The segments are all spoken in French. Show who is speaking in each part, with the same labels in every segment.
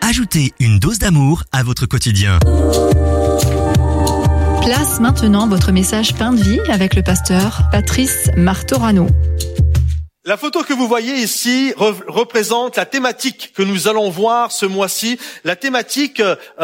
Speaker 1: Ajoutez une dose d'amour à votre quotidien.
Speaker 2: Place maintenant votre message Pain de vie avec le pasteur Patrice Martorano.
Speaker 3: La photo que vous voyez ici représente la thématique que nous allons voir ce mois-ci, la thématique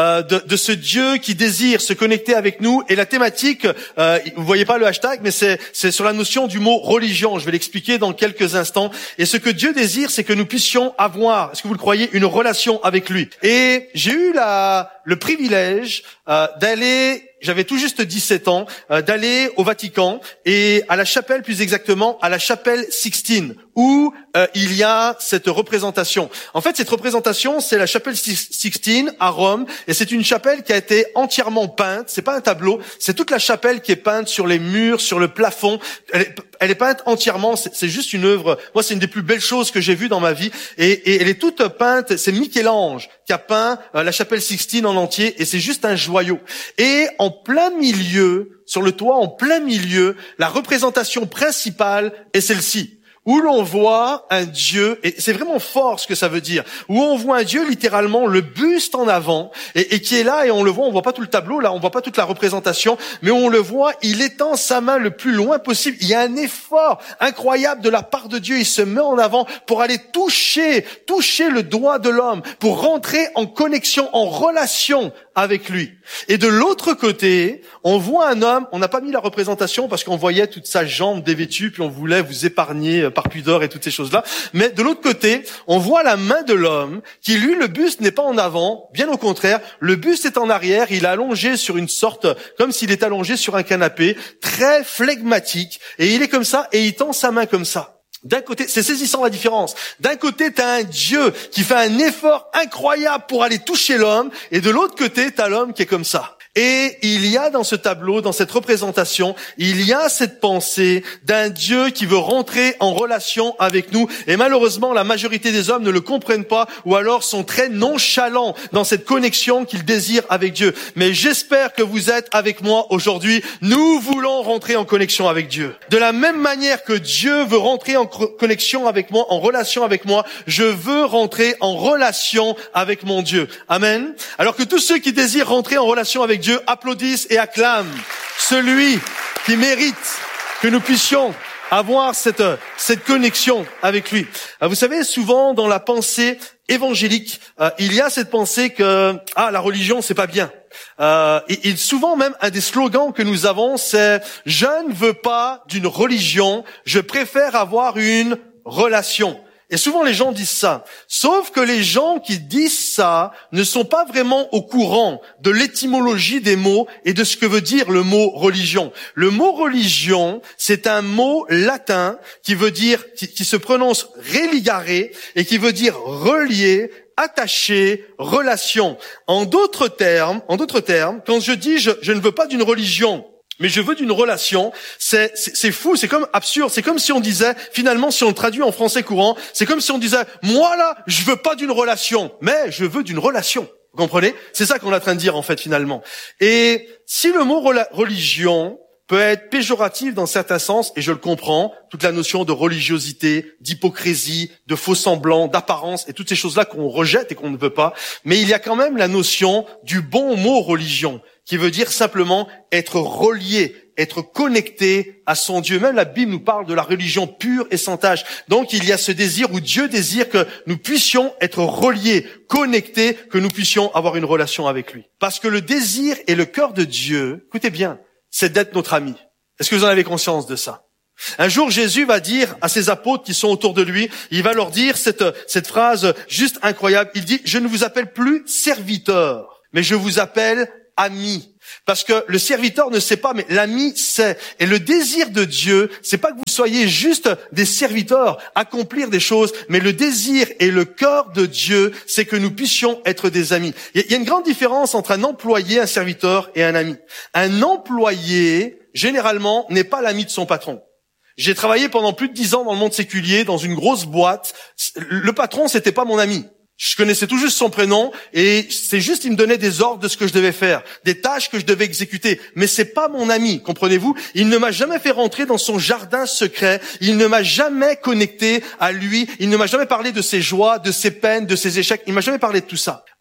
Speaker 3: de ce Dieu qui désire se connecter avec nous. Et la thématique, vous voyez pas le hashtag, mais c'est sur la notion du mot religion. Je vais l'expliquer dans quelques instants. Et ce que Dieu désire, c'est que nous puissions avoir, est-ce que vous le croyez, une relation avec lui. Et j'ai eu le privilège d'aller... J'avais tout juste 17 ans, d'aller au Vatican et à la chapelle, plus exactement, à la chapelle Sixtine, où il y a cette représentation. En fait, cette représentation, c'est la chapelle Sixtine à Rome, et c'est une chapelle qui a été entièrement peinte. C'est pas un tableau, c'est toute la chapelle qui est peinte sur les murs, sur le plafond. Elle est peinte entièrement. C'est juste une œuvre. Moi, c'est une des plus belles choses que j'ai vues dans ma vie, et elle est toute peinte. C'est Michel-Ange qui a peint la chapelle Sixtine en entier, et c'est juste un joyau. Et en plein milieu, sur le toit, en plein milieu, la représentation principale est celle-ci, où l'on voit un Dieu, et c'est vraiment fort ce que ça veut dire, où on voit un Dieu littéralement le buste en avant, et qui est là, et on le voit, on voit pas tout le tableau, là, on voit pas toute la représentation, mais on le voit, il étend sa main le plus loin possible. Il y a un effort incroyable de la part de Dieu, il se met en avant pour aller toucher le doigt de l'homme, pour rentrer en connexion, en relation avec lui. Et de l'autre côté, on voit un homme, on n'a pas mis la représentation parce qu'on voyait toute sa jambe dévêtue, puis on voulait vous épargner par pudeur et toutes ces choses-là. Mais de l'autre côté, on voit la main de l'homme qui, lui, le buste n'est pas en avant, bien au contraire, le buste est en arrière, il est allongé sur une sorte, comme s'il est allongé sur un canapé, très flegmatique, et il est comme ça, et il tend sa main comme ça. D'un côté, c'est saisissant la différence. D'un côté, t'as un Dieu qui fait un effort incroyable pour aller toucher l'homme, et de l'autre côté, t'as l'homme qui est comme ça. Et il y a dans ce tableau, dans cette représentation, il y a cette pensée d'un Dieu qui veut rentrer en relation avec nous. Et malheureusement, la majorité des hommes ne le comprennent pas, ou alors sont très nonchalants dans cette connexion qu'ils désirent avec Dieu. Mais j'espère que vous êtes avec moi aujourd'hui. Nous voulons rentrer en connexion avec Dieu. De la même manière que Dieu veut rentrer en connexion avec moi, en relation avec moi, je veux rentrer en relation avec mon Dieu. Amen. Alors que tous ceux qui désirent rentrer en relation avec Dieu applaudissent et acclament celui qui mérite que nous puissions avoir cette connexion avec lui. Vous savez, souvent dans la pensée évangélique, il y a cette pensée que la religion c'est pas bien. Et souvent même un des slogans que nous avons, c'est je ne veux pas d'une religion, je préfère avoir une relation. Et souvent les gens disent ça. Sauf que les gens qui disent ça ne sont pas vraiment au courant de l'étymologie des mots et de ce que veut dire le mot religion. Le mot religion, c'est un mot latin qui veut dire, qui se prononce religare et qui veut dire relier, attaché, relation. En d'autres termes, quand je dis je ne veux pas d'une religion, mais je veux d'une relation, c'est fou, c'est comme absurde, c'est comme si on disait, finalement, si on le traduit en français courant, c'est comme si on disait, moi là, je veux pas d'une relation, mais je veux d'une relation. Vous comprenez? C'est ça qu'on est en train de dire, en fait, finalement. Et si le mot religion peut être péjoratif dans certains sens, et je le comprends, toute la notion de religiosité, d'hypocrisie, de faux semblants, d'apparence, et toutes ces choses-là qu'on rejette et qu'on ne veut pas, mais il y a quand même la notion du bon mot religion, qui veut dire simplement être relié, être connecté à son Dieu. Même la Bible nous parle de la religion pure et sans tache. Donc il y a ce désir où Dieu désire que nous puissions être reliés, connectés, que nous puissions avoir une relation avec lui. Parce que le désir et le cœur de Dieu, écoutez bien, c'est d'être notre ami. Est-ce que vous en avez conscience de ça? Un jour, Jésus va dire à ses apôtres qui sont autour de lui, il va leur dire cette phrase juste incroyable. Il dit, je ne vous appelle plus serviteur, mais je vous appelle ami. Parce que le serviteur ne sait pas, mais l'ami sait. Et le désir de Dieu, c'est pas que vous soyez juste des serviteurs, accomplir des choses, mais le désir et le cœur de Dieu, c'est que nous puissions être des amis. Il y a une grande différence entre un employé, un serviteur et un ami. Un employé, généralement, n'est pas l'ami de son patron. J'ai travaillé pendant plus de 10 ans dans le monde séculier, dans une grosse boîte. Le patron, c'était pas mon ami. Je connaissais tout juste son prénom et c'est juste, il me donnait des ordres de ce que je devais faire, des tâches que je devais exécuter. Mais c'est pas mon ami, comprenez-vous? Il ne m'a jamais fait rentrer dans son jardin secret. Il ne m'a jamais connecté à lui. Il ne m'a jamais parlé de ses joies, de ses peines, de ses échecs. Il m'a jamais parlé de tout ça.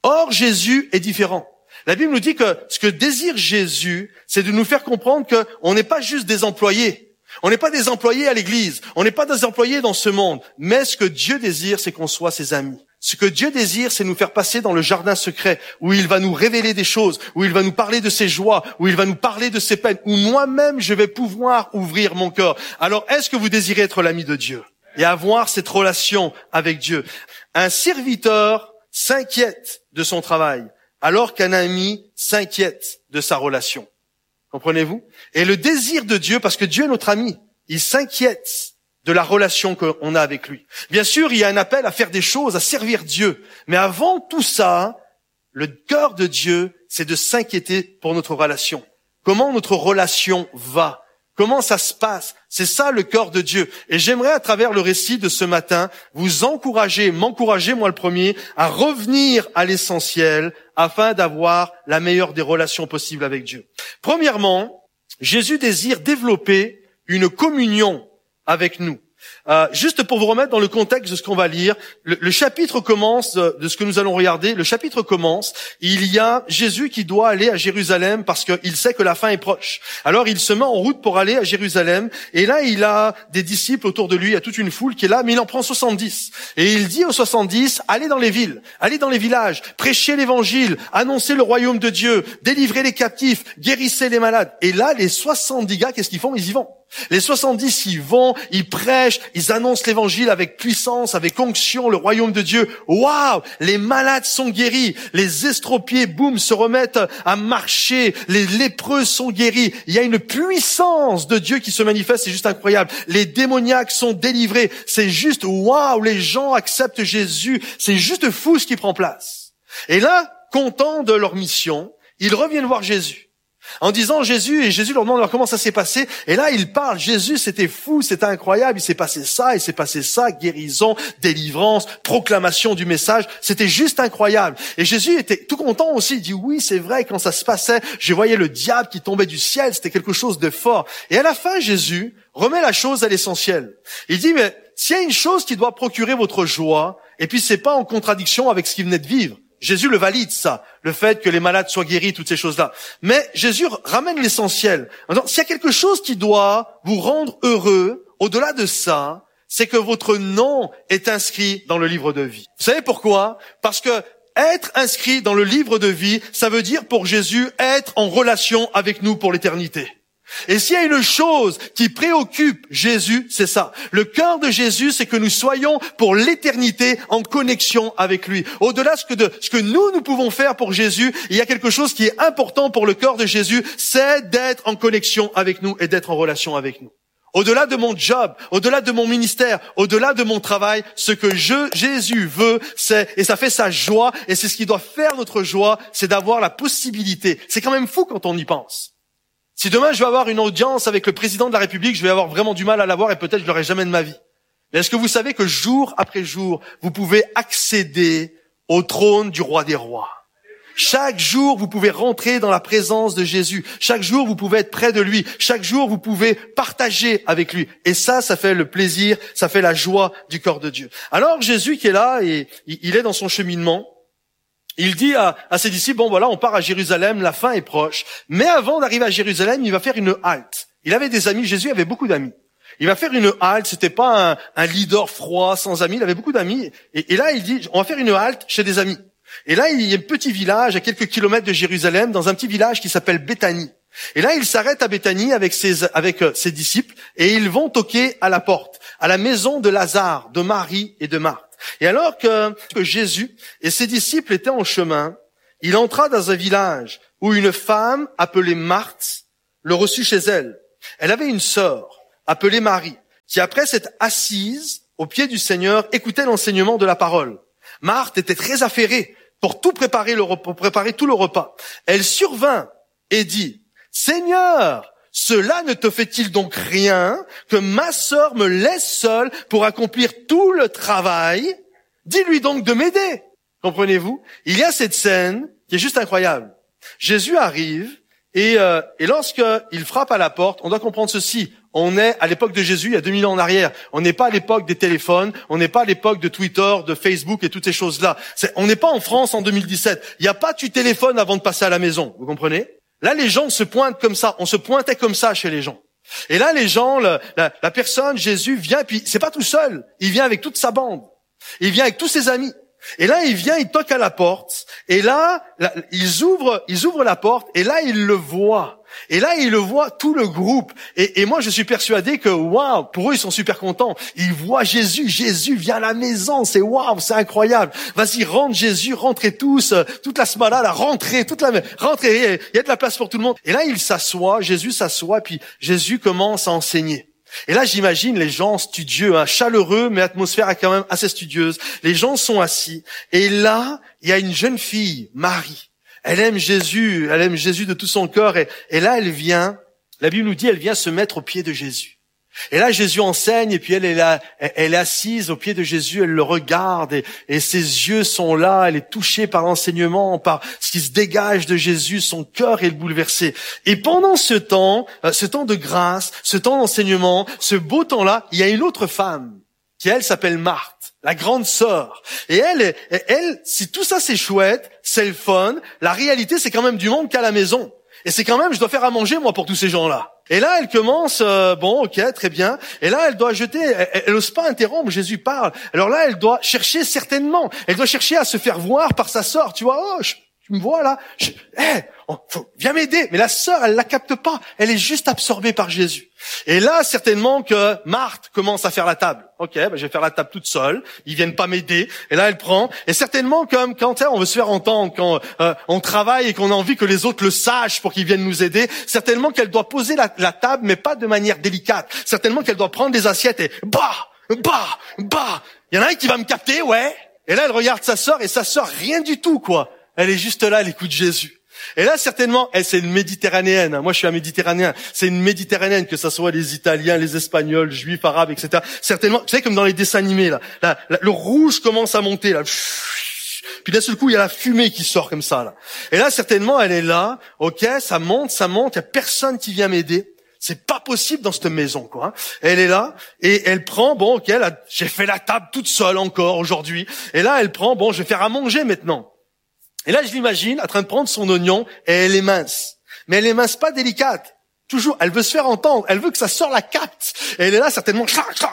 Speaker 3: Or, Jésus est différent. La Bible nous dit que ce que désire Jésus, c'est de nous faire comprendre qu'on n'est pas juste des employés. On n'est pas des employés à l'église. On n'est pas des employés dans ce monde. Mais ce que Dieu désire, c'est qu'on soit ses amis. Ce que Dieu désire, c'est nous faire passer dans le jardin secret, où il va nous révéler des choses, où il va nous parler de ses joies, où il va nous parler de ses peines, où moi-même je vais pouvoir ouvrir mon cœur. Alors, est-ce que vous désirez être l'ami de Dieu et avoir cette relation avec Dieu? Un serviteur s'inquiète de son travail, alors qu'un ami s'inquiète de sa relation. Comprenez-vous? Et le désir de Dieu, parce que Dieu est notre ami, il s'inquiète de la relation qu'on a avec lui. Bien sûr, il y a un appel à faire des choses, à servir Dieu. Mais avant tout ça, le cœur de Dieu, c'est de s'inquiéter pour notre relation. Comment notre relation va? Comment ça se passe? C'est ça le cœur de Dieu. Et j'aimerais, à travers le récit de ce matin, vous encourager, m'encourager, moi le premier, à revenir à l'essentiel afin d'avoir la meilleure des relations possibles avec Dieu. Premièrement, Jésus désire développer une communion avec nous. Juste pour vous remettre dans le contexte de ce qu'on va lire, le chapitre commence, de ce que nous allons regarder, le chapitre commence, il y a Jésus qui doit aller à Jérusalem parce qu'il sait que la fin est proche. Alors il se met en route pour aller à Jérusalem, et là il a des disciples autour de lui, il y a toute une foule qui est là, mais il en prend 70. Et il dit aux 70, allez dans les villes, allez dans les villages, prêchez l'évangile, annoncez le royaume de Dieu, délivrez les captifs, guérissez les malades. Et là, les 70 gars, qu'est-ce qu'ils font? Ils y vont. Les 70, ils vont, ils prêchent, ils annoncent l'évangile avec puissance, avec onction, le royaume de Dieu. Waouh! Les malades sont guéris, les estropiés, boum, se remettent à marcher, les lépreux sont guéris. Il y a une puissance de Dieu qui se manifeste, c'est juste incroyable. Les démoniaques sont délivrés, c'est juste waouh! Les gens acceptent Jésus, c'est juste fou ce qui prend place. Et là, contents de leur mission, ils reviennent voir Jésus. En disant Jésus, et Jésus leur demande alors comment ça s'est passé, et là il parle, Jésus c'était fou, c'était incroyable, il s'est passé ça, guérison, délivrance, proclamation du message, c'était juste incroyable. Et Jésus était tout content aussi, il dit oui c'est vrai, quand ça se passait, je voyais le diable qui tombait du ciel, c'était quelque chose de fort. Et à la fin Jésus remet la chose à l'essentiel. Il dit mais s'il y a une chose qui doit procurer votre joie, et puis c'est pas en contradiction avec ce qu'il venait de vivre, Jésus le valide, ça, le fait que les malades soient guéris, toutes ces choses-là. Mais Jésus ramène l'essentiel. S'il y a quelque chose qui doit vous rendre heureux, au-delà de ça, c'est que votre nom est inscrit dans le livre de vie. Vous savez pourquoi? Parce que être inscrit dans le livre de vie, ça veut dire pour Jésus être en relation avec nous pour l'éternité. Et s'il y a une chose qui préoccupe Jésus, c'est ça. Le cœur de Jésus, c'est que nous soyons pour l'éternité en connexion avec lui. Au-delà de ce que nous pouvons faire pour Jésus, il y a quelque chose qui est important pour le cœur de Jésus, c'est d'être en connexion avec nous et d'être en relation avec nous. Au-delà de mon job, au-delà de mon ministère, au-delà de mon travail, ce que Jésus veut, et ça fait sa joie, et c'est ce qui doit faire notre joie, c'est d'avoir la possibilité. C'est quand même fou quand on y pense. Si demain je vais avoir une audience avec le président de la République, je vais avoir vraiment du mal à l'avoir et peut-être je l'aurai jamais de ma vie. Mais est-ce que vous savez que jour après jour, vous pouvez accéder au trône du roi des rois? Chaque jour, vous pouvez rentrer dans la présence de Jésus. Chaque jour, vous pouvez être près de lui. Chaque jour, vous pouvez partager avec lui. Et ça fait le plaisir, ça fait la joie du cœur de Dieu. Alors Jésus qui est là et il est dans son cheminement, il dit à ses disciples, bon voilà, on part à Jérusalem, la fin est proche. Mais avant d'arriver à Jérusalem, il va faire une halte. Il avait des amis, Jésus avait beaucoup d'amis. Il va faire une halte, c'était pas un leader froid, sans amis, il avait beaucoup d'amis. Et là, il dit, on va faire une halte chez des amis. Et là, il y a un petit village à quelques kilomètres de Jérusalem, dans un petit village qui s'appelle Béthanie. Et là, il s'arrête à Béthanie avec ses disciples, et ils vont toquer à la porte, à la maison de Lazare, de Marie et de Marthe. Et alors que Jésus et ses disciples étaient en chemin, il entra dans un village où une femme appelée Marthe le reçut chez elle. Elle avait une sœur appelée Marie, qui après s'être assise au pied du Seigneur, écoutait l'enseignement de la parole. Marthe était très affairée pour préparer tout le repas. Elle survint et dit, « Seigneur, cela ne te fait-il donc rien que ma sœur me laisse seule pour accomplir tout le travail? Dis-lui donc de m'aider. » Comprenez-vous? Il y a cette scène qui est juste incroyable. Jésus arrive Et lorsqu'il frappe à la porte, on doit comprendre ceci. On est à l'époque de Jésus, il y a 2000 ans en arrière. On n'est pas à l'époque des téléphones, on n'est pas à l'époque de Twitter, de Facebook et toutes ces choses-là. On n'est pas en France en 2017. Il n'y a pas tu téléphones avant de passer à la maison, vous comprenez? Là, les gens se pointent comme ça. On se pointait comme ça chez les gens. Et là, les gens, la personne, Jésus vient, et puis c'est pas tout seul. Il vient avec toute sa bande. Il vient avec tous ses amis. Et là, il vient, il toque à la porte. Et là, ils ouvrent la porte. Et là, il le voit. Et là, il le voit tout le groupe. Et moi, je suis persuadé que, waouh, pour eux, ils sont super contents. Ils voient Jésus. Jésus vient à la maison. C'est waouh, c'est incroyable. Vas-y, rentre Jésus, rentrez tous. Toute la semaine là, rentrez, rentrez. Il y a de la place pour tout le monde. Et là, il s'assoit. Jésus s'assoit. Puis Jésus commence à enseigner. Et là, j'imagine les gens studieux, chaleureux, mais l'atmosphère est quand même assez studieuse. Les gens sont assis. Et là, il y a une jeune fille, Marie. Elle aime Jésus de tout son cœur. Et là, elle vient, la Bible nous dit, elle vient se mettre aux pieds de Jésus. Et là, Jésus enseigne, et puis elle est assise aux pieds de Jésus, elle le regarde, et ses yeux sont là, elle est touchée par l'enseignement, par ce qui se dégage de Jésus, son cœur est bouleversé. Et pendant ce temps de grâce, ce temps d'enseignement, ce beau temps-là, il y a une autre femme, qui elle s'appelle Marthe, la grande sœur. Et elle, si tout ça c'est chouette, c'est le fun, la réalité c'est quand même du monde qu'à la maison. Et c'est quand même, je dois faire à manger, moi, pour tous ces gens-là. Et là, elle commence, ok, très bien. Et là, elle doit jeter, elle n'ose pas interrompre, Jésus parle. Alors là, elle doit chercher certainement, elle doit chercher à se faire voir par sa sœur. Tu vois, tu me vois là, viens m'aider. Mais la sœur, elle la capte pas. Elle est juste absorbée par Jésus. Et là, certainement que Marthe commence à faire la table. Ok, je vais faire la table toute seule. Ils viennent pas m'aider. Et là, elle prend. Et certainement, comme quand on veut se faire entendre, quand on travaille et qu'on a envie que les autres le sachent pour qu'ils viennent nous aider, certainement qu'elle doit poser la table, mais pas de manière délicate. Certainement qu'elle doit prendre des assiettes et bah. Il y en a un qui va me capter, ouais. Et là, elle regarde sa sœur et sa sœur, rien du tout, quoi. Elle est juste là, elle écoute Jésus. Et là, certainement, c'est une méditerranéenne. Moi, je suis un méditerranéen. C'est une méditerranéenne, que ça soit les Italiens, les Espagnols, Juifs, Arabes, etc. Certainement, tu sais, comme dans les dessins animés, là, le rouge commence à monter, là. Puis d'un seul coup, il y a la fumée qui sort comme ça, là. Et là, certainement, elle est là. Ok, ça monte. Il y a personne qui vient m'aider. C'est pas possible dans cette maison, quoi. Elle est là et elle prend, j'ai fait la table toute seule encore aujourd'hui. Et là, elle prend, je vais faire à manger maintenant. Et là, je l'imagine en train de prendre son oignon et elle est mince. Mais elle est mince pas délicate. Toujours, elle veut se faire entendre. Elle veut que sa sœur la capte. Et elle est là, certainement,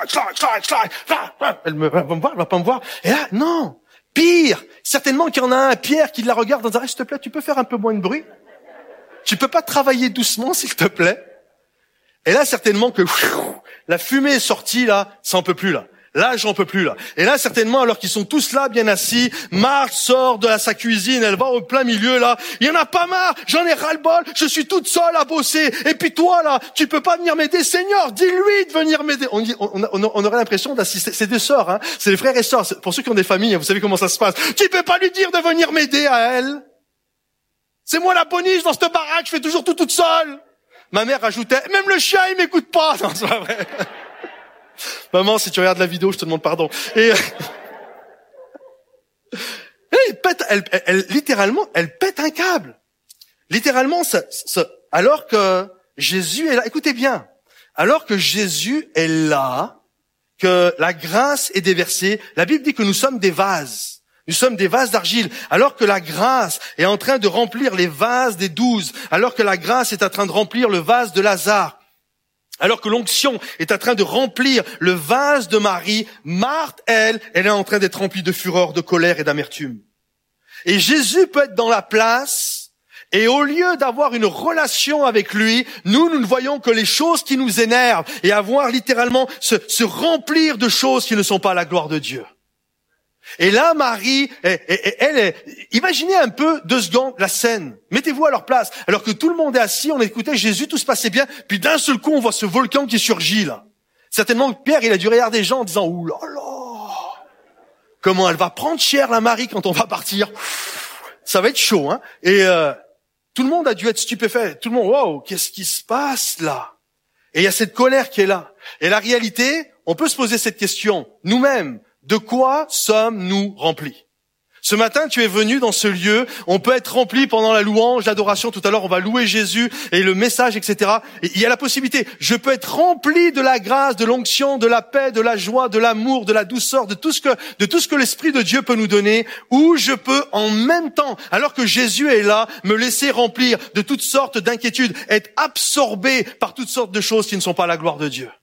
Speaker 3: elle va pas me voir. Et là, non. Pire. Certainement qu'il y en a un, Pierre, qui la regarde en disant, s'il te plaît, tu peux faire un peu moins de bruit? Tu peux pas travailler doucement, s'il te plaît? Et là, certainement que la fumée est sortie, là, ça en peut plus, là. Là, j'en peux plus, là. Et là, certainement, alors qu'ils sont tous là, bien assis, Marthe sort de sa cuisine, elle va au plein milieu, là. Il y en a pas marre, j'en ai ras-le-bol, je suis toute seule à bosser. Et puis toi, là, tu peux pas venir m'aider, Seigneur, dis-lui de venir m'aider. On aurait l'impression d'assister, c'est des sœurs, hein. C'est des frères et sœurs. Pour ceux qui ont des familles, vous savez comment ça se passe. Tu peux pas lui dire de venir m'aider à elle. C'est moi la boniche dans cette baraque, je fais toujours tout toute seule. Ma mère rajoutait, même le chien, il m'écoute pas. Non, c'est pas vrai. Maman, si tu regardes la vidéo, je te demande pardon. Et littéralement, elle pète un câble. Littéralement, alors que Jésus est là. Écoutez bien. Alors que Jésus est là, que la grâce est déversée, la Bible dit que nous sommes des vases. Nous sommes des vases d'argile, alors que la grâce est en train de remplir les vases des 12, alors que la grâce est en train de remplir le vase de Lazare, alors que l'onction est en train de remplir le vase de Marie, Marthe, elle est en train d'être remplie de fureur, de colère et d'amertume. Et Jésus peut être dans la place, et au lieu d'avoir une relation avec lui, nous ne voyons que les choses qui nous énervent, et avoir littéralement se remplir de choses qui ne sont pas à la gloire de Dieu. Et là, Marie, imaginez un peu 2 secondes la scène. Mettez-vous à leur place. Alors que tout le monde est assis, on écoutait Jésus, tout se passait bien. Puis d'un seul coup, on voit ce volcan qui surgit là. Certainement que Pierre, il a dû regarder les gens en disant, ouh là là, comment elle va prendre cher la Marie quand on va partir. Ça va être chaud, hein. Et tout le monde a dû être stupéfait. Tout le monde, wow, qu'est-ce qui se passe là? Et il y a cette colère qui est là. Et la réalité, on peut se poser cette question nous-mêmes. De quoi sommes-nous remplis? Ce matin, tu es venu dans ce lieu. On peut être rempli pendant la louange, l'adoration. Tout à l'heure, on va louer Jésus et le message, etc. Et il y a la possibilité. Je peux être rempli de la grâce, de l'onction, de la paix, de la joie, de l'amour, de la douceur, de tout ce que l'Esprit de Dieu peut nous donner. Ou je peux en même temps, alors que Jésus est là, me laisser remplir de toutes sortes d'inquiétudes, être absorbé par toutes sortes de choses qui ne sont pas la gloire de Dieu.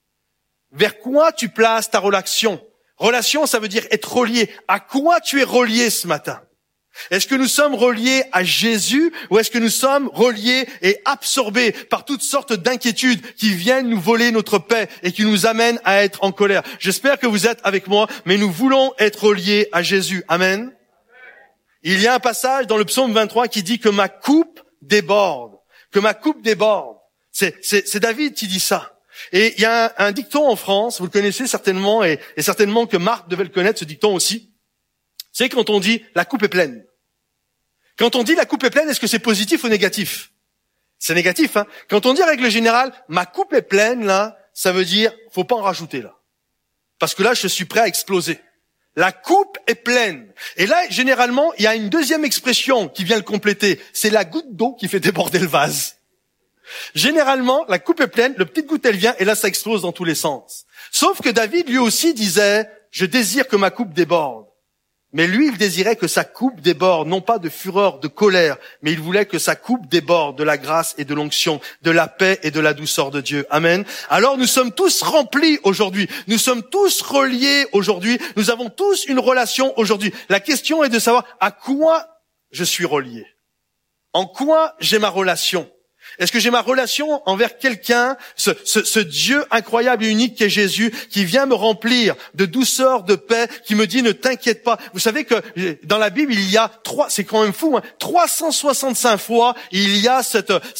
Speaker 3: Vers quoi tu places ta relation? Relation, ça veut dire être relié. À quoi tu es relié ce matin? Est-ce que nous sommes reliés à Jésus ou est-ce que nous sommes reliés et absorbés par toutes sortes d'inquiétudes qui viennent nous voler notre paix et qui nous amènent à être en colère? J'espère que vous êtes avec moi, mais nous voulons être reliés à Jésus. Amen. Il y a un passage dans le psaume 23 qui dit que ma coupe déborde. Que ma coupe déborde. C'est David qui dit ça. Et il y a un dicton en France, vous le connaissez certainement, et certainement que Marc devait le connaître, ce dicton aussi. C'est quand on dit « la coupe est pleine ». Quand on dit « la coupe est pleine », est-ce que c'est positif ou négatif? C'est négatif, hein. Quand on dit règle générale « ma coupe est pleine », là, ça veut dire « faut pas en rajouter, là ». Parce que là, je suis prêt à exploser. La coupe est pleine. Et là, généralement, il y a une deuxième expression qui vient le compléter. C'est la goutte d'eau qui fait déborder le vase. Généralement, la coupe est pleine, le petite goutte elle vient et là ça explose dans tous les sens. Sauf que David lui aussi disait « je désire que ma coupe déborde ». Mais lui, il désirait que sa coupe déborde, non pas de fureur, de colère, mais il voulait que sa coupe déborde de la grâce et de l'onction, de la paix et de la douceur de Dieu. Amen. Alors nous sommes tous remplis aujourd'hui, nous sommes tous reliés aujourd'hui, nous avons tous une relation aujourd'hui. La question est de savoir à quoi je suis relié, en quoi j'ai ma relation. Est-ce que j'ai ma relation envers quelqu'un, ce Dieu incroyable et unique qu'est Jésus, qui vient me remplir de douceur, de paix, qui me dit ne t'inquiète pas. Vous savez que dans la Bible, il y a c'est quand même fou, 365 fois, il y a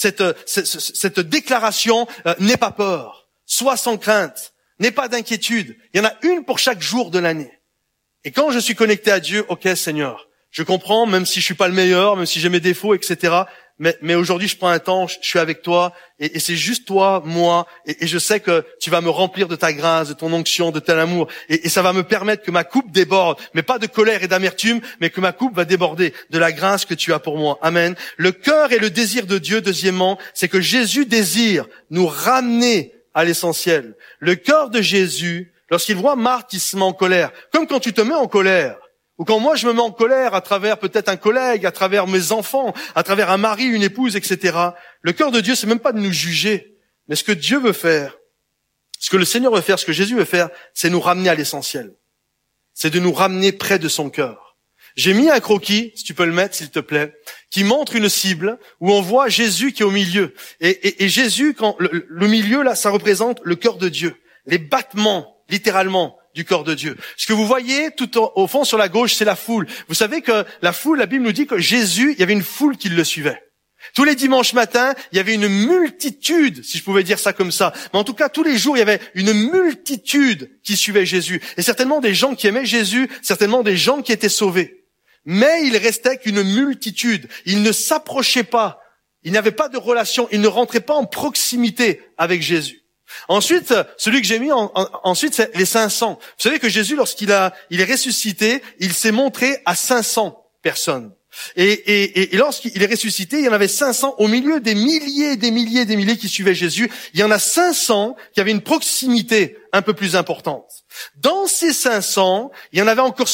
Speaker 3: cette déclaration, n'aie pas peur, sois sans crainte, n'aie pas d'inquiétude. Il y en a une pour chaque jour de l'année. Et quand je suis connecté à Dieu, ok Seigneur, je comprends, même si je suis pas le meilleur, même si j'ai mes défauts, etc., mais aujourd'hui, je prends un temps, je suis avec toi, et c'est juste toi, moi, et je sais que tu vas me remplir de ta grâce, de ton onction, de ton amour, et ça va me permettre que ma coupe déborde, mais pas de colère et d'amertume, mais que ma coupe va déborder de la grâce que tu as pour moi. Amen. Le cœur et le désir de Dieu, deuxièmement, c'est que Jésus désire nous ramener à l'essentiel. Le cœur de Jésus, lorsqu'il voit Marthe qui se met en colère, comme quand tu te mets en colère, ou quand moi je me mets en colère à travers peut-être un collègue, à travers mes enfants, à travers un mari, une épouse, etc. Le cœur de Dieu, c'est même pas de nous juger, mais ce que Dieu veut faire, ce que le Seigneur veut faire, ce que Jésus veut faire, c'est nous ramener à l'essentiel. C'est de nous ramener près de son cœur. J'ai mis un croquis, si tu peux le mettre, s'il te plaît, qui montre une cible où on voit Jésus qui est au milieu. Et Jésus, quand le milieu là, ça représente le cœur de Dieu, les battements, littéralement, du corps de Dieu. Ce que vous voyez tout au fond sur la gauche, c'est la foule. Vous savez que la foule, la Bible nous dit que Jésus, il y avait une foule qui le suivait. Tous les dimanches matins, il y avait une multitude, si je pouvais dire ça comme ça. Mais en tout cas, tous les jours, il y avait une multitude qui suivait Jésus. Et certainement des gens qui aimaient Jésus, certainement des gens qui étaient sauvés. Mais il restait qu'une multitude. Ils ne s'approchaient pas. Ils n'avaient pas de relation. Ils ne rentraient pas en proximité avec Jésus. Ensuite, celui que j'ai mis ensuite, c'est les 500. Vous savez que Jésus, lorsqu'il est ressuscité, il s'est montré à 500 personnes. Et lorsqu'il est ressuscité, il y en avait 500 au milieu des milliers qui suivaient Jésus. Il y en a 500 qui avaient une proximité un peu plus importante. Dans ces 500, il y en avait encore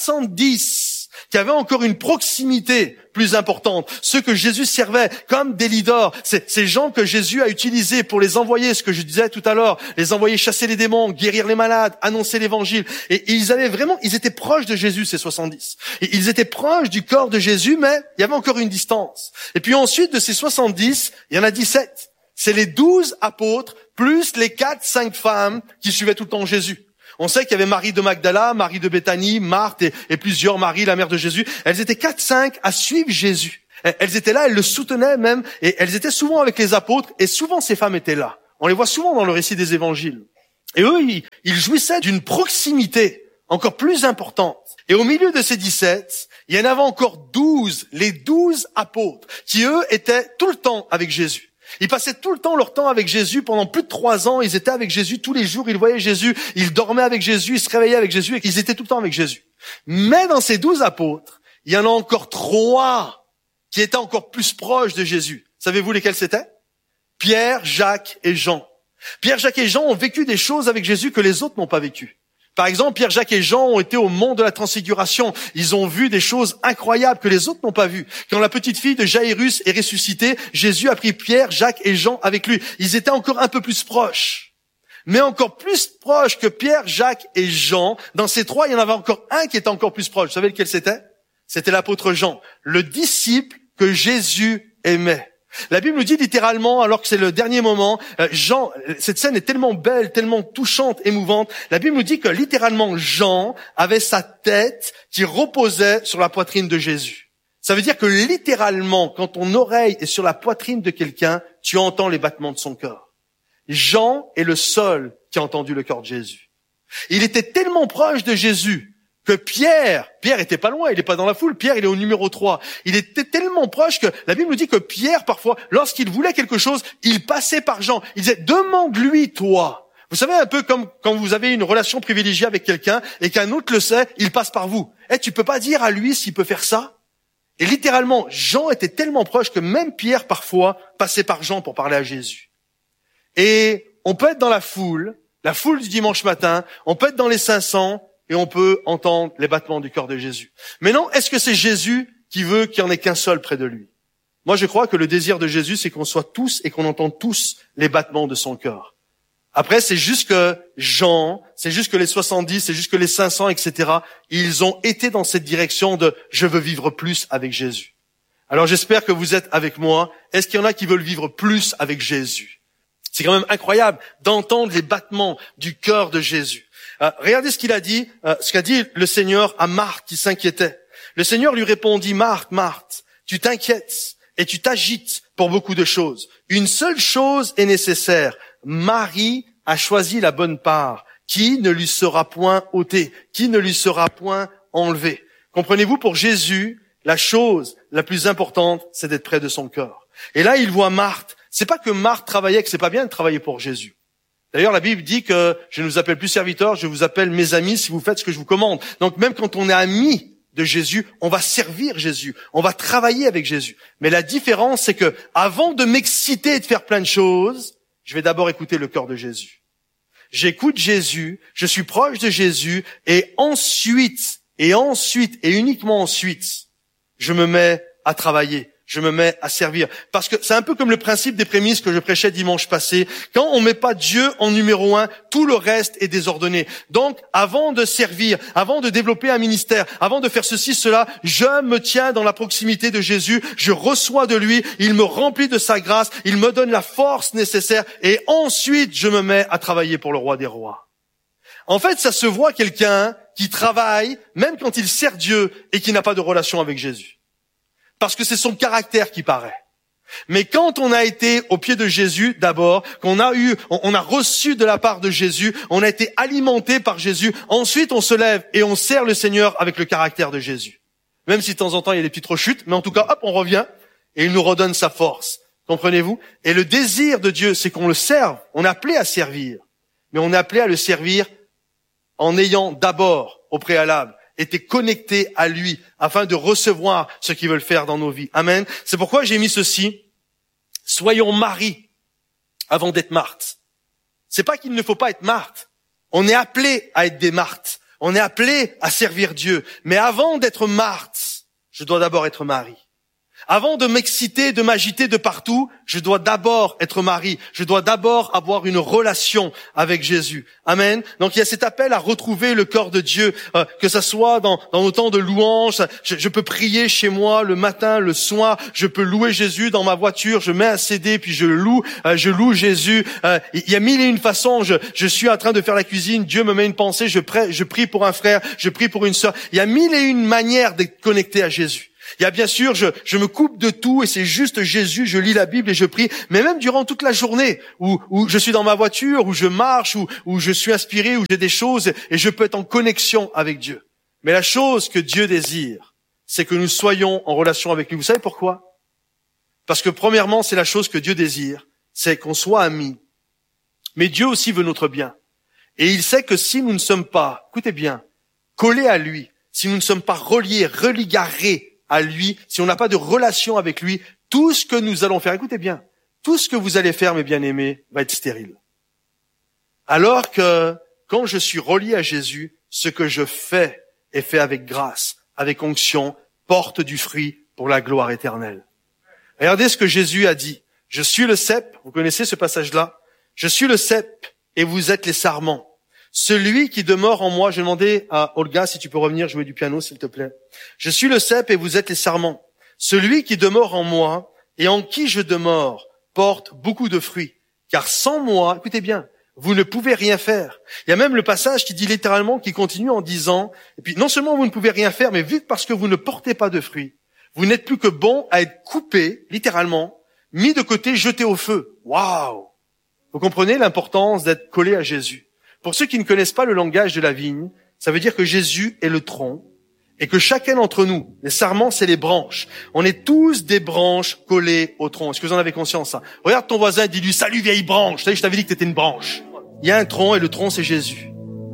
Speaker 3: 70 qui avaient encore une proximité plus importante. Ceux que Jésus servait comme des leaders, ces gens que Jésus a utilisés pour les envoyer, ce que je disais tout à l'heure, les envoyer chasser les démons, guérir les malades, annoncer l'évangile. Et ils étaient proches de Jésus, ces 70. Et ils étaient proches du corps de Jésus, mais il y avait encore une distance. Et puis ensuite, de ces 70, il y en a 17. C'est les 12 apôtres, plus les 4-5 femmes qui suivaient tout le temps Jésus. On sait qu'il y avait Marie de Magdala, Marie de Béthanie, Marthe et plusieurs Marie, la mère de Jésus. Elles étaient 4-5 à suivre Jésus. Elles étaient là, elles le soutenaient même, et elles étaient souvent avec les apôtres, et souvent ces femmes étaient là. On les voit souvent dans le récit des évangiles. Et eux, ils jouissaient d'une proximité encore plus importante. Et au milieu de ces 17, il y en avait encore 12, les 12 apôtres, qui eux étaient tout le temps avec Jésus. Ils passaient tout le temps leur temps avec Jésus. Pendant plus de 3 ans, ils étaient avec Jésus tous les jours. Ils voyaient Jésus, ils dormaient avec Jésus, ils se réveillaient avec Jésus et ils étaient tout le temps avec Jésus. Mais dans ces 12 apôtres, il y en a encore 3 qui étaient encore plus proches de Jésus. Savez-vous lesquels c'était? Pierre, Jacques et Jean. Pierre, Jacques et Jean ont vécu des choses avec Jésus que les autres n'ont pas vécues. Par exemple, Pierre, Jacques et Jean ont été au mont de la Transfiguration. Ils ont vu des choses incroyables que les autres n'ont pas vues. Quand la petite fille de Jairus est ressuscitée, Jésus a pris Pierre, Jacques et Jean avec lui. Ils étaient encore un peu plus proches. Mais encore plus proches que Pierre, Jacques et Jean, dans ces 3, il y en avait encore un qui était encore plus proche. Vous savez lequel c'était? C'était l'apôtre Jean, le disciple que Jésus aimait. La Bible nous dit littéralement, alors que c'est le dernier moment, Jean, cette scène est tellement belle, tellement touchante, émouvante, la Bible nous dit que littéralement Jean avait sa tête qui reposait sur la poitrine de Jésus. Ça veut dire que littéralement, quand ton oreille est sur la poitrine de quelqu'un, tu entends les battements de son cœur. Jean est le seul qui a entendu le cœur de Jésus. Il était tellement proche de Jésus que Pierre était pas loin, il est pas dans la foule, Pierre il est au numéro 3. Il était tellement proche que la Bible nous dit que Pierre, parfois, lorsqu'il voulait quelque chose, il passait par Jean. Il disait, demande-lui toi. Vous savez, un peu comme quand vous avez une relation privilégiée avec quelqu'un et qu'un autre le sait, il passe par vous. Tu peux pas dire à lui s'il peut faire ça? Et littéralement, Jean était tellement proche que même Pierre, parfois, passait par Jean pour parler à Jésus. Et on peut être dans la foule du dimanche matin, on peut être dans les 500, et on peut entendre les battements du cœur de Jésus. Mais non, est-ce que c'est Jésus qui veut qu'il n'y en ait qu'un seul près de lui? Moi, je crois que le désir de Jésus, c'est qu'on soit tous et qu'on entende tous les battements de son cœur. Après, c'est juste que Jean, c'est juste que les 70, c'est juste que les 500, etc., ils ont été dans cette direction de « je veux vivre plus avec Jésus ». Alors, j'espère que vous êtes avec moi. Est-ce qu'il y en a qui veulent vivre plus avec Jésus? C'est quand même incroyable d'entendre les battements du cœur de Jésus. Regardez ce qu'il a dit, ce qu'a dit le Seigneur à Marthe qui s'inquiétait. Le Seigneur lui répondit, Marthe, Marthe, tu t'inquiètes et tu t'agites pour beaucoup de choses. Une seule chose est nécessaire. Marie a choisi la bonne part, qui ne lui sera point ôtée, qui ne lui sera point enlevée. Comprenez-vous, pour Jésus, la chose la plus importante, c'est d'être près de son cœur. Et là, il voit Marthe. C'est pas que Marthe travaillait, que c'est pas bien de travailler pour Jésus. D'ailleurs, la Bible dit que je ne vous appelle plus serviteurs, je vous appelle mes amis si vous faites ce que je vous commande. Donc même quand on est amis de Jésus, on va servir Jésus, on va travailler avec Jésus. Mais la différence, c'est que avant de m'exciter et de faire plein de choses, je vais d'abord écouter le cœur de Jésus. J'écoute Jésus, je suis proche de Jésus, et ensuite, et uniquement ensuite, je me mets à travailler. Je me mets à servir. Parce que c'est un peu comme le principe des prémices que je prêchais dimanche passé. Quand on met pas Dieu en numéro 1, tout le reste est désordonné. Donc, avant de servir, avant de développer un ministère, avant de faire ceci, cela, je me tiens dans la proximité de Jésus, je reçois de lui, il me remplit de sa grâce, il me donne la force nécessaire, et ensuite je me mets à travailler pour le roi des rois. En fait, ça se voit quelqu'un qui travaille, même quand il sert Dieu, et qui n'a pas de relation avec Jésus. Parce que c'est son caractère qui paraît. Mais quand on a été au pied de Jésus d'abord, on a reçu de la part de Jésus, on a été alimenté par Jésus, ensuite on se lève et on sert le Seigneur avec le caractère de Jésus. Même si de temps en temps il y a des petites rechutes, mais en tout cas, hop, on revient et il nous redonne sa force. Comprenez-vous? Et le désir de Dieu, c'est qu'on le serve. On est appelé à servir, mais on est appelé à le servir en ayant d'abord, au préalable, été connecté à lui afin de recevoir ce qu'il veut faire dans nos vies. Amen. C'est pourquoi j'ai mis ceci. Soyons Marie avant d'être Marthe. C'est pas qu'il ne faut pas être Marthe. On est appelé à être des Marthes. On est appelé à servir Dieu. Mais avant d'être Marthe, je dois d'abord être Marie. Avant de m'exciter, de m'agiter de partout, je dois d'abord être Marie. Je dois d'abord avoir une relation avec Jésus. Amen. Donc il y a cet appel à retrouver le cœur de Dieu, que ça soit dans nos temps de louange. Je peux prier chez moi le matin, le soir. Je peux louer Jésus dans ma voiture. Je mets un CD puis je loue Jésus. Il y a mille et une façons. Je suis en train de faire la cuisine. Dieu me met une pensée. Je prie pour un frère. Je prie pour une sœur. Il y a mille et une manières d'être connecté à Jésus. Il y a bien sûr, je me coupe de tout et c'est juste Jésus, je lis la Bible et je prie, mais même durant toute la journée où je suis dans ma voiture, où je marche, où je suis inspiré, où j'ai des choses et je peux être en connexion avec Dieu. Mais la chose que Dieu désire, c'est que nous soyons en relation avec lui. Vous savez pourquoi? Parce que premièrement, c'est la chose que Dieu désire, c'est qu'on soit amis. Mais Dieu aussi veut notre bien. Et il sait que si nous ne sommes pas, écoutez bien, collés à lui, si nous ne sommes pas reliés, religarés à lui, si on n'a pas de relation avec lui, tout ce que nous allons faire, écoutez bien, tout ce que vous allez faire, mes bien-aimés, va être stérile. Alors que quand je suis relié à Jésus, ce que je fais est fait avec grâce, avec onction, porte du fruit pour la gloire éternelle. Regardez ce que Jésus a dit. Je suis le cep, vous connaissez ce passage-là? Je suis le cep et vous êtes les sarments. Celui qui demeure en moi, je demandais à Olga si tu peux revenir jouer du piano, s'il te plaît. Je suis le cep et vous êtes les sarments. Celui qui demeure en moi et en qui je demeure porte beaucoup de fruits. Car sans moi, écoutez bien, vous ne pouvez rien faire. Il y a même le passage qui dit littéralement, qui continue en disant, et puis non seulement vous ne pouvez rien faire, mais vite parce que vous ne portez pas de fruits, vous n'êtes plus que bon à être coupé, littéralement, mis de côté, jeté au feu. Waouh! Vous comprenez l'importance d'être collé à Jésus. Pour ceux qui ne connaissent pas le langage de la vigne, ça veut dire que Jésus est le tronc et que chacun d'entre nous, les sarments, c'est les branches. On est tous des branches collées au tronc. Est-ce que vous en avez conscience, ça? Regarde ton voisin et dis-lui, salut vieille branche. Tu sais, je t'avais dit que t'étais une branche. Il y a un tronc et le tronc, c'est Jésus.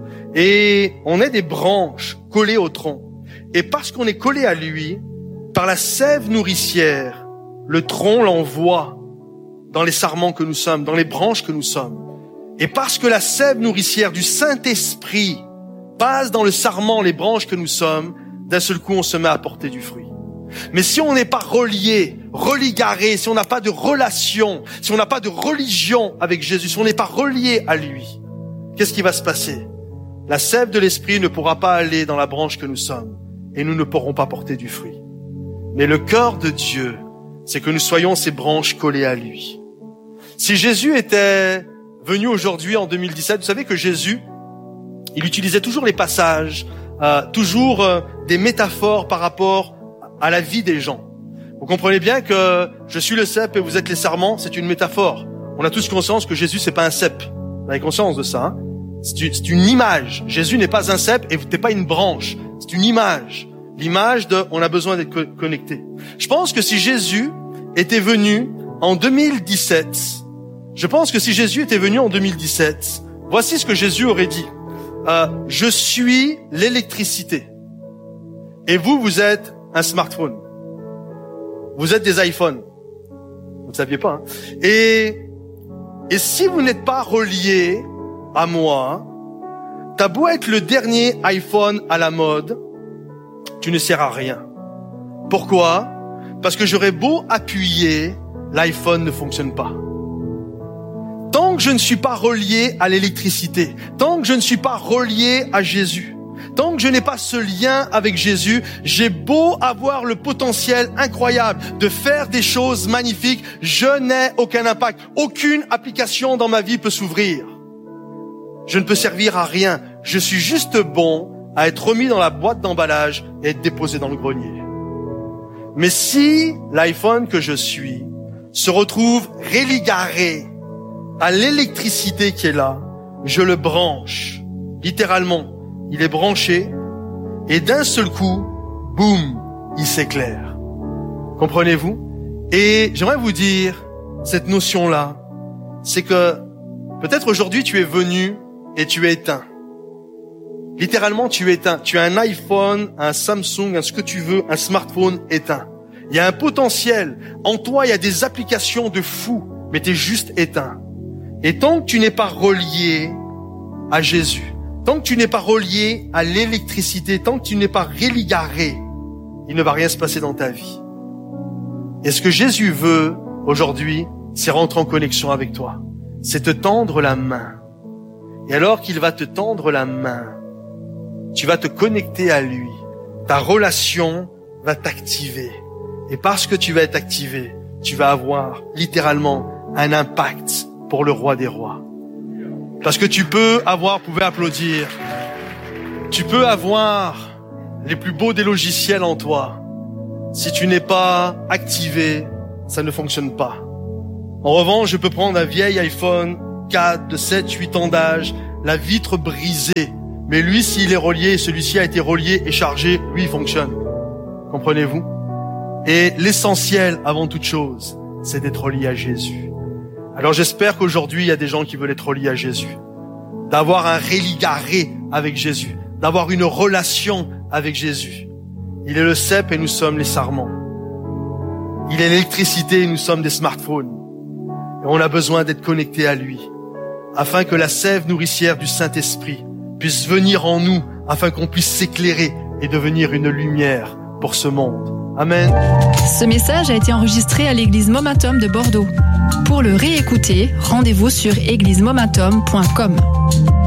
Speaker 3: Et on est des branches collées au tronc. Et parce qu'on est collé à lui, par la sève nourricière, le tronc l'envoie dans les sarments que nous sommes, dans les branches que nous sommes. Et parce que la sève nourricière du Saint-Esprit passe dans le sarment, les branches que nous sommes, d'un seul coup, on se met à porter du fruit. Mais si on n'est pas relié, religaré, si on n'a pas de relation, si on n'a pas de religion avec Jésus, si on n'est pas relié à lui, qu'est-ce qui va se passer? La sève de l'Esprit ne pourra pas aller dans la branche que nous sommes et nous ne pourrons pas porter du fruit. Mais le cœur de Dieu, c'est que nous soyons ces branches collées à lui. Si Jésus était venu aujourd'hui en 2017, vous savez que Jésus, il utilisait toujours les passages, toujours des métaphores par rapport à la vie des gens. Vous comprenez bien que je suis le cep et vous êtes les sarments, c'est une métaphore. On a tous conscience que Jésus, c'est pas un cep. Vous avez conscience de ça, hein? C'est une image. Jésus n'est pas un cep et t'es pas une branche. C'est une image. L'image de on a besoin d'être connecté. Je pense que si Jésus était venu en 2017, voici ce que Jésus aurait dit. Je suis l'électricité. Et vous êtes un smartphone. Vous êtes des iPhones. Vous ne saviez pas, hein? Et si vous n'êtes pas relié à moi, t'as beau être le dernier iPhone à la mode, tu ne sers à rien. Pourquoi? Parce que j'aurais beau appuyer, l'iPhone ne fonctionne pas. Tant que je ne suis pas relié à l'électricité, tant que je ne suis pas relié à Jésus, tant que je n'ai pas ce lien avec Jésus, j'ai beau avoir le potentiel incroyable de faire des choses magnifiques, je n'ai aucun impact. Aucune application dans ma vie peut s'ouvrir. Je ne peux servir à rien. Je suis juste bon à être remis dans la boîte d'emballage et être déposé dans le grenier. Mais si l'iPhone que je suis se retrouve religaré à l'électricité qui est là, je le branche. Littéralement, il est branché et d'un seul coup, boum, il s'éclaire. Comprenez-vous? Et j'aimerais vous dire, cette notion-là, c'est que peut-être aujourd'hui tu es venu et tu es éteint. Littéralement, tu es éteint. Tu as un iPhone, un Samsung, ce que tu veux, un smartphone éteint. Il y a un potentiel. En toi, il y a des applications de fou, mais tu es juste éteint. Et tant que tu n'es pas relié à Jésus, tant que tu n'es pas relié à l'électricité, tant que tu n'es pas religaré, il ne va rien se passer dans ta vie. Et ce que Jésus veut aujourd'hui, c'est rentrer en connexion avec toi. C'est te tendre la main. Et alors qu'il va te tendre la main, tu vas te connecter à lui. Ta relation va t'activer. Et parce que tu vas être activé, tu vas avoir littéralement un impact pour le roi des rois. Parce que tu peux avoir, vous pouvez applaudir, tu peux avoir les plus beaux des logiciels en toi. Si tu n'es pas activé, ça ne fonctionne pas. En revanche, je peux prendre un vieil iPhone 4 de 7, 8 ans d'âge, la vitre brisée. Mais lui, s'il est relié, celui-ci a été relié et chargé, lui, il fonctionne. Comprenez-vous? Et l'essentiel, avant toute chose, c'est d'être relié à Jésus. Alors j'espère qu'aujourd'hui, il y a des gens qui veulent être reliés à Jésus. D'avoir un religaré avec Jésus. D'avoir une relation avec Jésus. Il est le cep et nous sommes les sarments. Il est l'électricité et nous sommes des smartphones. Et on a besoin d'être connectés à lui, afin que la sève nourricière du Saint-Esprit puisse venir en nous, afin qu'on puisse s'éclairer et devenir une lumière pour ce monde. Amen.
Speaker 2: Ce message a été enregistré à l'église Momentum de Bordeaux. Pour le réécouter, rendez-vous sur églisemomentum.com.